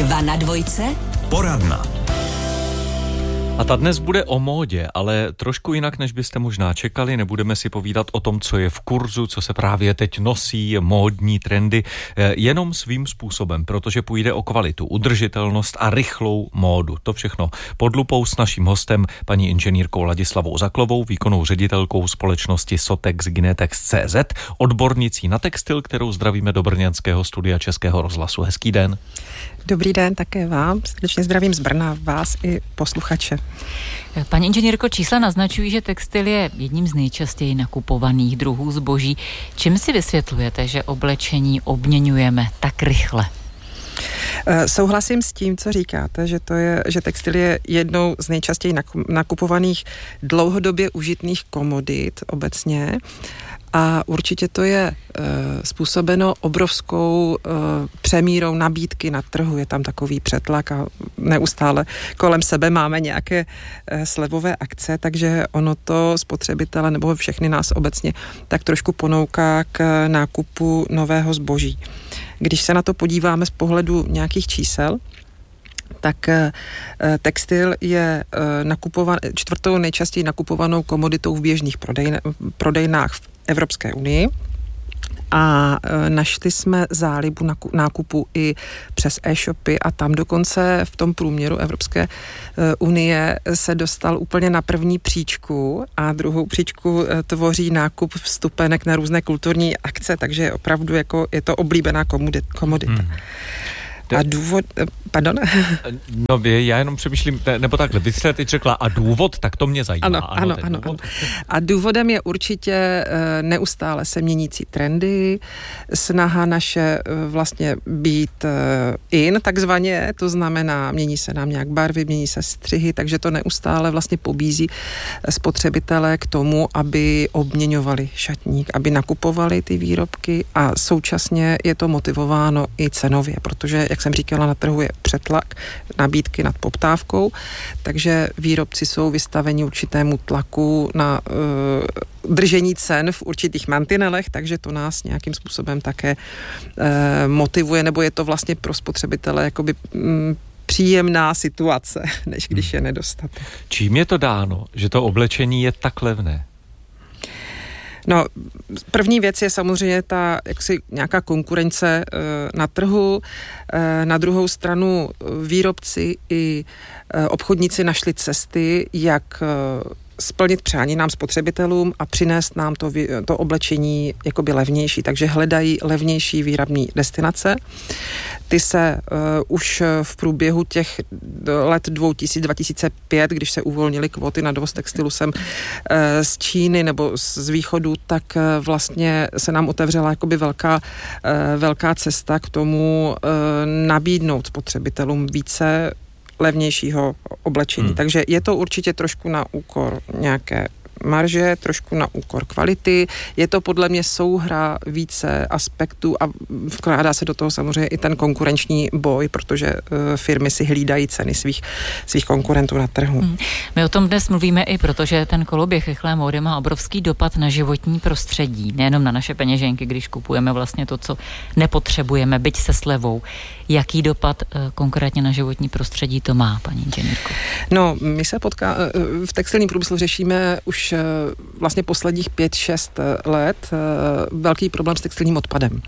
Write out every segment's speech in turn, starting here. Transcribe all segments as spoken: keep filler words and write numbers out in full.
Dva na dvojce. Poradna. A ta dnes bude o módě, ale trošku jinak, než byste možná čekali. Nebudeme si povídat o tom, co je v kurzu, co se právě teď nosí, módní trendy, jenom svým způsobem, protože půjde o kvalitu, udržitelnost a rychlou módu. To všechno pod lupou s naším hostem, paní inženýrkou Ladislavou Zaklovou, výkonnou ředitelkou společnosti Sotex Ginetex tečka cé zet, odbornicí na textil, kterou zdravíme do brněnského studia Českého rozhlasu. Hezký den. Dobrý den také vám. Srdečně zdravím z Brna, vás i posluchače. Paní inženýrko, čísla naznačují, že textil je jedním z nejčastěji nakupovaných druhů zboží. Čím si vysvětlujete, že oblečení obměňujeme tak rychle? Souhlasím s tím, co říkáte, že, to je, že textil je jednou z nejčastěji nakupovaných dlouhodobě užitných komodit obecně. A určitě to je e, způsobeno obrovskou e, přemírou nabídky na trhu. Je tam takový přetlak a neustále kolem sebe máme nějaké e, slevové akce, takže ono to spotřebitele nebo všechny nás obecně tak trošku ponouká k nákupu nového zboží. Když se na to podíváme z pohledu nějakých čísel, tak e, textil je e, nakupovan, čtvrtou nejčastěji nakupovanou komoditou v běžných prodejn, prodejnách v Evropské unii a e, našli jsme zálibu nákupu i přes e-shopy a tam dokonce v tom průměru Evropské e, unie se dostal úplně na první příčku a druhou příčku e, tvoří nákup vstupenek na různé kulturní akce, takže opravdu jako je to oblíbená komodita. Hmm. A důvod, pardon? No, já jenom přemýšlím, nebo takhle, vy jste teď řekla a důvod, tak to mě zajímá. Ano, ano, ano, ano. A důvodem je určitě neustále se měnící trendy, snaha naše vlastně být in, takzvaně, to znamená, mění se nám nějak barvy, mění se střihy, takže to neustále vlastně pobízí spotřebitele k tomu, aby obměňovali šatník, aby nakupovali ty výrobky a současně je to motivováno i cenově, protože, jak jsem říkala, na trhu je přetlak, nabídky nad poptávkou, takže výrobci jsou vystaveni určitému tlaku na uh, držení cen v určitých mantinelech, takže to nás nějakým způsobem také uh, motivuje, nebo je to vlastně pro spotřebitele jakoby um, příjemná situace, než když je nedostatek. Čím je to dáno, že to oblečení je tak levné? No, první věc je samozřejmě ta jaksi nějaká konkurence e, na trhu. E, na druhou stranu výrobci i e, obchodníci našli cesty, jak e, splnit přání nám spotřebitelům a přinést nám to, to oblečení jakoby levnější. Takže hledají levnější výrobní destinace. Ty se uh, už v průběhu těch let dva tisíce, dva tisíce pět, když se uvolnily kvóty na dovoz textilu sem uh, z Číny nebo z východu, tak uh, vlastně se nám otevřela jakoby velká, uh, velká cesta k tomu uh, nabídnout spotřebitelům více levnějšího oblečení. Hmm. Takže je to určitě trošku na úkor nějaké marže, trošku na úkor kvality. Je to podle mě souhra více aspektů a vkládá se do toho samozřejmě i ten konkurenční boj, protože uh, firmy si hlídají ceny svých, svých konkurentů na trhu. Hmm. My o tom dnes mluvíme i protože ten koloběh rychlé módy má obrovský dopad na životní prostředí, nejenom na naše peněženky, když kupujeme vlastně to, co nepotřebujeme, byť se slevou. Jaký dopad uh, konkrétně na životní prostředí to má, paní inženýrko? No, my se potká, uh, v textilním průmyslu řešíme už vlastně posledních pět, šest let velký problém s textilním odpadem.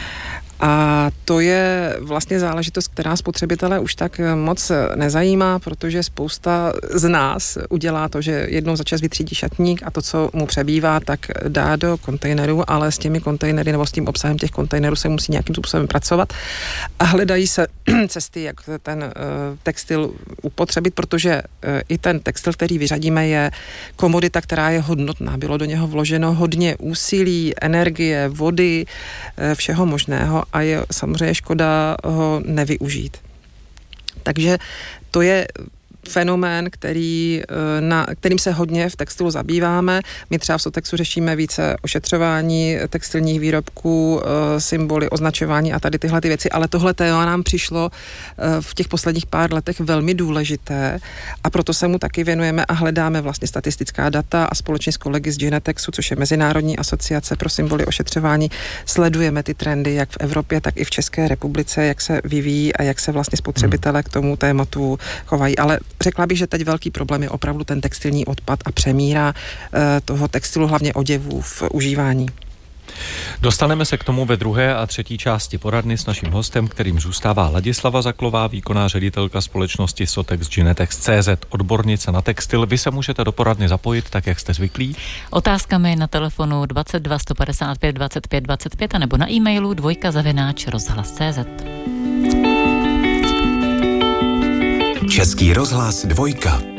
A to je vlastně záležitost, která spotřebitele už tak moc nezajímá, protože spousta z nás udělá to, že jednou za čas vytřídí šatník a to, co mu přebývá, tak dá do kontejneru, ale s těmi kontejnery nebo s tím obsahem těch kontejnerů se musí nějakým způsobem pracovat a hledají se cesty, jak ten uh, textil upotřebit, protože uh, i ten textil, který vyřadíme, je komodita, která je hodnotná. Bylo do něho vloženo hodně úsilí, energie, vody, uh, všeho možného a je samozřejmě škoda ho nevyužít. Takže to je fenomén, který, na, kterým se hodně v textilu zabýváme. My třeba v Sotexu řešíme více ošetřování textilních výrobků, symboly, označování a tady tyhle ty věci, ale tohle téma nám přišlo v těch posledních pár letech velmi důležité a proto se mu taky věnujeme a hledáme vlastně statistická data a společně s kolegy z Genetexu, což je Mezinárodní asociace pro symboly ošetřování, sledujeme ty trendy jak v Evropě, tak i v České republice, jak se vyvíjí a jak se vlastně spotřebitelé k tomu tématu chovají. Ale řekla bych, že teď velký problém je opravdu ten textilní odpad a přemíra e, toho textilu, hlavně oděvů v užívání. Dostaneme se k tomu ve druhé a třetí části poradny s naším hostem, kterým zůstává Ladislava Zaklová, výkonná ředitelka společnosti Sotex Genetex tečka cé zet, odbornice na textil. Vy se můžete do poradny zapojit, tak jak jste zvyklí. Otázkami na telefonu dvacet dva sto padesát pět dvacet pět dvacet pět a nebo na e-mailu dvojka zavináč rozhlas tečka cé zet. Český rozhlas dvojka.